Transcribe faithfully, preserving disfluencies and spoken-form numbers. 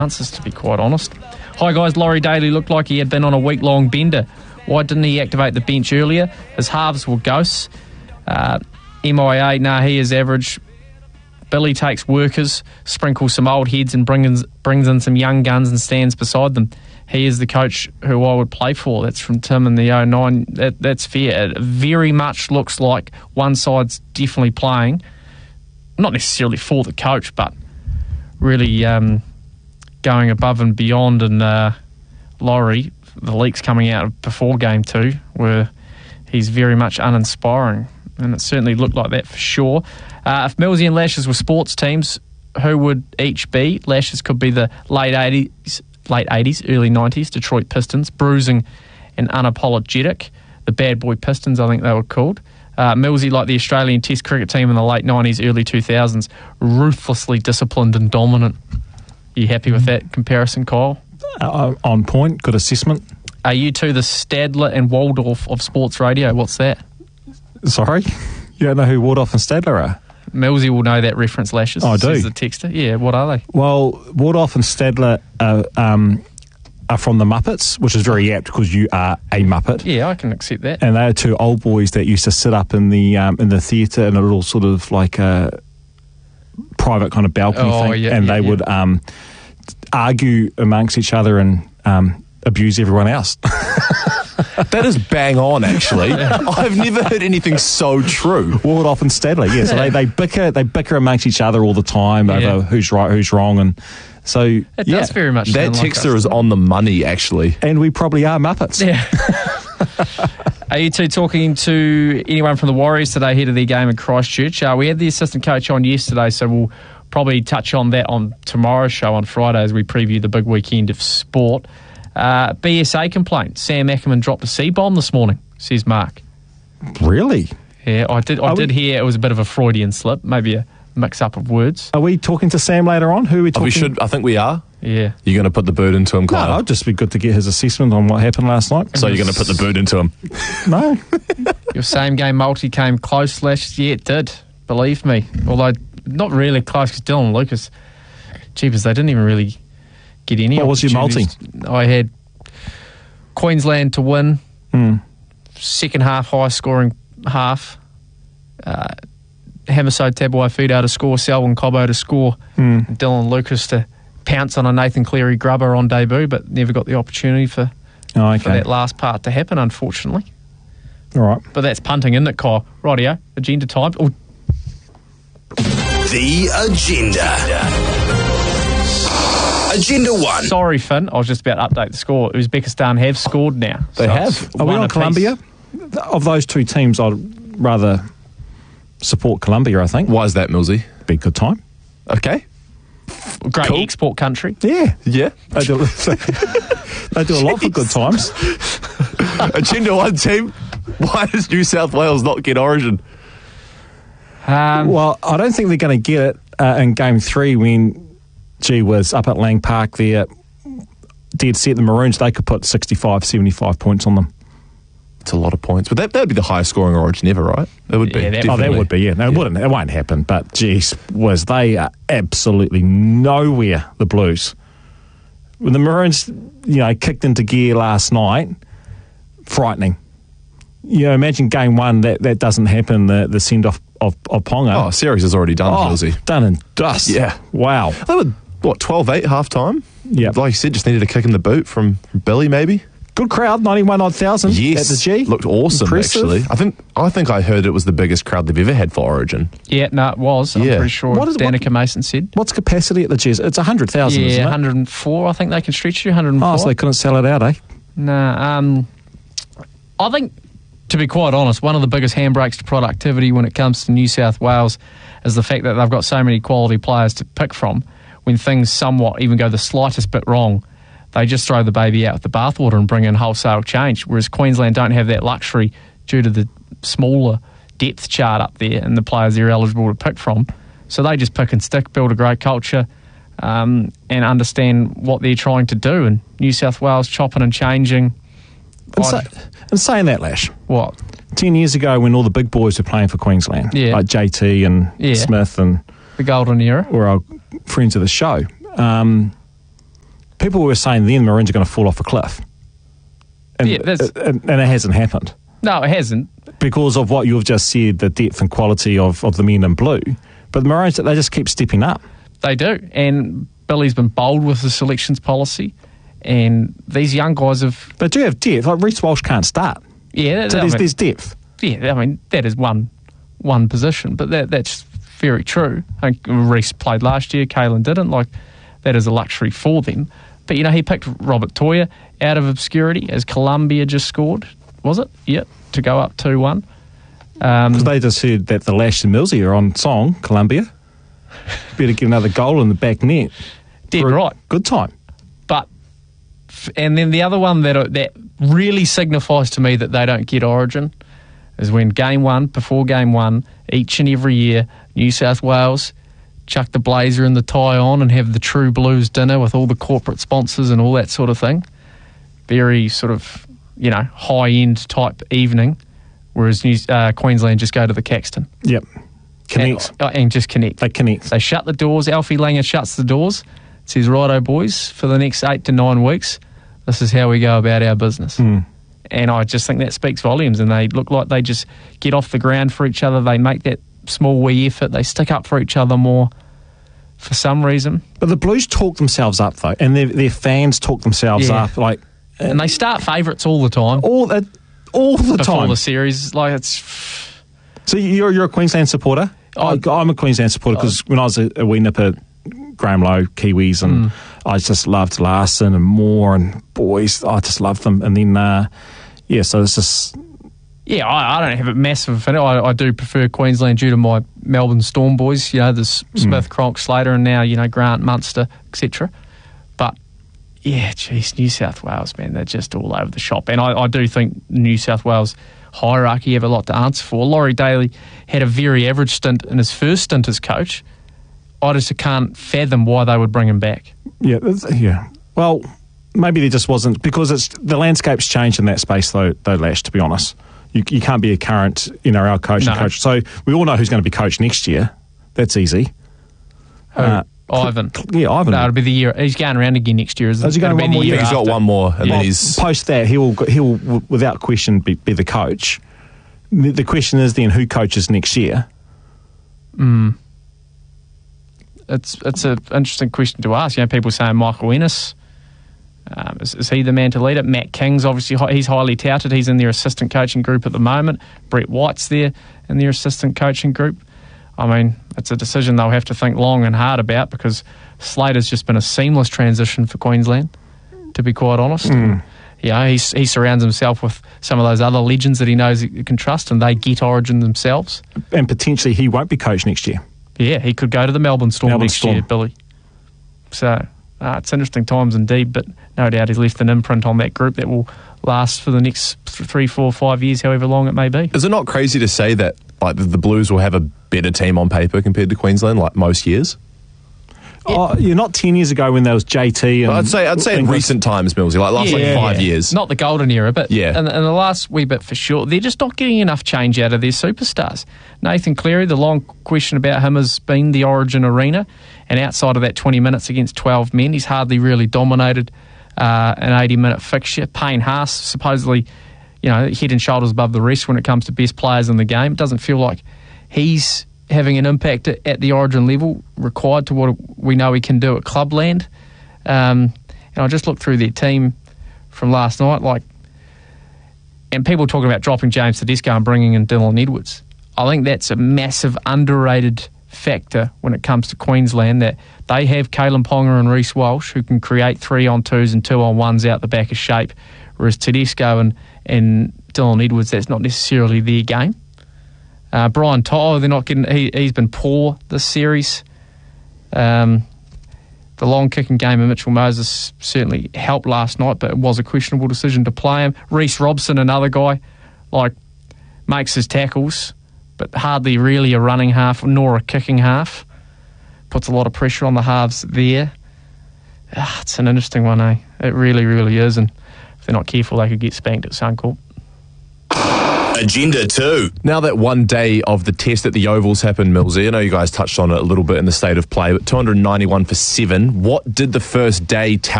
chances, to be quite honest. Hi guys, Laurie Daly looked like he had been on a week-long bender. Why didn't he activate the bench earlier? His halves were ghosts. Uh, M I A, nah, he is average. Billy takes workers, sprinkles some old heads and brings, brings in some young guns and stands beside them. He is the coach who I would play for. That's from Tim in the oh nine. That, that's fair. It very much looks like one side's definitely playing, not necessarily for the coach, but really um, going above and beyond. And uh, Laurie, the leaks coming out before game two were he's very much uninspiring, and it certainly looked like that for sure. Uh, if Millsy and Lashes were sports teams, who would each be? Lashes could be the late eighties, late eighties, early nineties Detroit Pistons, bruising and unapologetic. The bad boy Pistons, I think they were called. Uh, Millsy, like the Australian Test cricket team in the late nineties, early two thousands, ruthlessly disciplined and dominant. You happy with that comparison, Kyle? Uh, on point, good assessment. Are you two the Stadler and Waldorf of sports radio? What's that? Sorry? You don't know who Waldorf and Stadler are? Millsy will know that reference, Lashes. Oh, I do. Says the texter. Yeah, what are they? Well, Waldorf and Stadler are, um, are from the Muppets, which is very apt because you are a Muppet. Yeah, I can accept that. And they are two old boys that used to sit up in the um, in the theatre in a little sort of like a private kind of balcony Oh, thing, yeah, and yeah, they yeah. would um, argue amongst each other and um, abuse everyone else. That is bang on, actually. I've never heard anything so true. Waldorf and Stadler, yeah. So they, they bicker they bicker amongst each other all the time Yeah. over who's right, who's wrong, and so It yeah. does very much That sound like texter us. is on the money, actually. And we probably are Muppets. Yeah. Are you two talking to anyone from the Warriors today ahead of their game in Christchurch? Uh, we had the assistant coach on yesterday, so we'll probably touch on that on tomorrow's show on Friday as we preview the big weekend of sport. Uh, B S A complaint. Sam Ackerman dropped a C-bomb this morning, says Mark. Really? Yeah, I did I Are did we- hear it was a bit of a Freudian slip, maybe a mix-up of words. Are we talking to Sam later on? Who are we Oh, talking we should. I think we are. Yeah. You're going to put the boot into him, No, Kyle. it'd just be good to get his assessment on what happened last night. So you're going to put the boot into him. No. Your same-game multi came close, Slash. Yeah, it did. Believe me. Although, not really close, because Dylan and Lucas, jeepers, they didn't even really get any What was your multi? opportunities. I had Queensland to win, Hmm. second half high-scoring half, uh, Hamiso Tabuai-Fidow to score, Selwyn Cobbo to score, Hmm. and Dylan Lucas to pounce on a Nathan Cleary grubber on debut, but never got the opportunity for, Oh, for okay. that last part to happen, unfortunately. All right. But that's punting, isn't it, Kyle? Rightio, agenda time. Oh, The Agenda. Agenda one. sorry, Finn. I was just about to update the score. Uzbekistan have scored now. They So have? it's Are we one on apiece. Colombia? Of those two teams, I'd rather support Colombia, I think. Why is that, Millsy? Be a good time. Okay. Great Cool. export country. Yeah. Yeah. They do, they do a lot for good times. Agenda one, team. Why does New South Wales not get Origin? Um, Well, I don't think they're going to get it uh, in game three when, gee whiz, up at Lang Park there, dead set the Maroons, they could put sixty-five, seventy-five points on them. It's a lot of points. But that would be the highest scoring Origin ever, right? It would be. Yeah, that- Oh, that definitely. would be, yeah. No, it wouldn't. It won't happen. But, geez, whiz, they are absolutely nowhere, the Blues. When the Maroons, you know, kicked into gear last night, frightening. You know, imagine game one, that, that doesn't happen, the, the send-off of, of Ponga. Oh, series is already done, Oh, Millsy. done and dust. Yeah. Wow. They were, what, twelve eight half time? Yep. Like you said, just needed a kick in the boot from, from Billy, maybe? Good crowd, ninety-one odd thousand Yes. at the G. Looked awesome, Impressive. actually. I think I think I heard it was the biggest crowd they've ever had for Origin. yeah, no, it was. I'm Yeah. pretty sure What is- what- Danica Mason said. What's capacity at the G? It's one hundred thousand, Yeah, isn't it? one hundred four, I think they can stretch you, one hundred four. Oh, so they couldn't sell it out, eh? Nah, um, I think, to be quite honest, one of the biggest handbrakes to productivity when it comes to New South Wales is the fact that they've got so many quality players to pick from. When things somewhat even go the slightest bit wrong, they just throw the baby out with the bathwater and bring in wholesale change, whereas Queensland don't have that luxury due to the smaller depth chart up there and the players they're eligible to pick from. So they just pick and stick, build a great culture, um, and understand what they're trying to do. And New South Wales chopping and changing. And, I'd- say, and saying that, Lash, what? ten years ago when all the big boys were playing for Queensland, Yeah. like J T and Yeah. Smith and The golden era. were our friends of the show, um, people were saying then Maroons are going to fall off a cliff. And, Yeah, that's- and, and it hasn't happened No, it hasn't. because of what you've just said, the depth and quality of, of the men in blue. But the Maroons, they just keep stepping up. They do. And Billy's been bold with the selections policy. And these young guys have, They do have depth. Like Reece Walsh can't start. yeah, So I there's, mean, there's depth. yeah, I mean, that is one one position, but that that's very true. I think Reece played last year, Kalen didn't. Like, that is a luxury for them. But, you know, he picked Robert Toya out of obscurity as Columbia just scored, was it? Yep, to go up two one. Um, Because they just heard that the Lash and Millsy are on song, Columbia. Better get another goal in the back net. dead For a right. Good time. But, f- and then the other one that that really signifies to me that they don't get Origin is when game one, before game one, each and every year, New South Wales chuck the blazer and the tie on and have the True Blues dinner with all the corporate sponsors and all that sort of thing. Very sort of, you know, high-end type evening, whereas New, uh, Queensland just go to the Caxton. Yep. Connect. And, uh, and just connect. They connect. They shut the doors. Alfie Langer shuts the doors. Says, righto, boys, for the next eight to nine weeks, this is how we go about our business. Mm. And I just think that speaks volumes. And they look like they just get off the ground for each other. They make that small wee effort. They stick up for each other more for some reason. But the Blues talk themselves up, though, and their, their fans talk themselves Yeah. up. Like, And they start favourites all the time. all, that, all the Before time. the series. Like, it's... So you're, you're a Queensland supporter? I- I'm a Queensland supporter because when I was a, a wee nipper, Graham Lowe, Kiwis, and Mm. I just loved Larson and Moore and boys. I just loved them. And then, uh, yeah, so it's just... Yeah, I, I don't have a massive affinity. I, I do prefer Queensland due to my Melbourne Storm boys. You know, there's Smith, Cronk, Slater, and now, you know, Grant, Munster, et cetera. But, yeah, geez, New South Wales, man, they're just all over the shop. And I, I do think New South Wales hierarchy have a lot to answer for. Laurie Daly had a very average stint in his first stint as coach. I just can't fathom why they would bring him back. Yeah, it's- yeah. Well, maybe there just wasn't, because it's the landscape's changed in that space, though, though Lash, to be honest. You, you can't be a current N R L coach No. and coach. So we all know who's going to be coach next year. That's easy. Who? Uh, Ivan. Yeah, Ivan. No, it'll be the year. He's going around again next year, isn't Is he it? going It'll be one the more I year think he's got after. one more, and Well, then he's... post that, he will, he will, w- without question, be, be the coach. The, the question is then who coaches next year? It's it's an interesting question to ask. You know, people saying Michael Ennis. Um, is, is he the man to lead it? Matt King's obviously hi- he's highly touted. He's in their assistant coaching group at the moment. Brett White's there in their assistant coaching group. I mean, it's a decision they'll have to think long and hard about because Slater's just been a seamless transition for Queensland, to be quite honest. And, you know, he's, he surrounds himself with some of those other legends that he knows he can trust, and they get Origin themselves. And potentially he won't be coach next year. Yeah, he could go to the Melbourne Storm Melbourne next Storm. year, Billy. So uh, it's interesting times indeed, but no doubt he's left an imprint on that group that will last for the next th- three, four, five years, however long it may be. Is it not crazy to say that like the, the Blues will have a better team on paper compared to Queensland, like most years? Oh, yeah, not ten years ago when there was J T. And I'd say I'd say in and- recent times, Millsy, like last like Yeah. five years. Not the golden era, but Yeah. in, in the last wee bit for sure. They're just not getting enough change out of their superstars. Nathan Cleary, the long question about him has been the Origin arena, and outside of that twenty minutes against twelve men, he's hardly really dominated uh, an eighty-minute fixture. Payne Haas, supposedly, you know, head and shoulders above the rest when it comes to best players in the game. It doesn't feel like he's having an impact at, at the Origin level required to what we know he can do at Clubland. Um, and I just looked through their team from last night, like, and people talking about dropping James Tedesco and bringing in Dylan Edwards. I think that's a massive underrated factor when it comes to Queensland, that they have Kalen Ponga and Reece Walsh who can create three on twos and two on ones out the back of shape, whereas Tedesco and, and Dylan Edwards, that's not necessarily their game. Uh, Brian Tyler, they're not getting. He, he's been poor this series. Um, the long kicking game of Mitchell Moses certainly helped last night, but it was a questionable decision to play him. Reece Robson, another guy, like makes his tackles, but hardly really a running half nor a kicking half. Puts a lot of pressure on the halves there. Ah, it's an interesting one, eh? It really, really is, and if they're not careful, they could get spanked at Suncorp. Agenda two. Now that one day of the test at the Ovals happened, Millsy, I know you guys touched on it a little bit in the state of play, but two hundred ninety-one for seven. What did the first day tell